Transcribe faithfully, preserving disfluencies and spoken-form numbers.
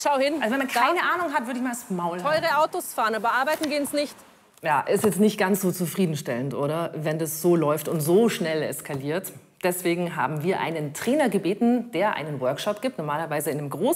Schau hin. Also wenn man keine Ahnung hat, würde ich mal das Maul halten. Teure Autos fahren, aber arbeiten gehen's nicht. Ja, ist jetzt nicht ganz so zufriedenstellend, oder? Wenn das so läuft und so schnell eskaliert. Deswegen haben wir einen Trainer gebeten, der einen Workshop gibt, normalerweise in einem großen